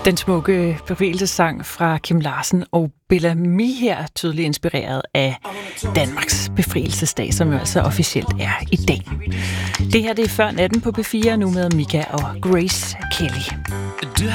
Den smukke bevægelsessang fra Kim Larsen og Bella Me her, tydeligt inspireret af Danmarks befrielsesdag, som jo altså officielt er i dag. Det her det er Før Natten på P4, nu med Mika og Grace Kelly.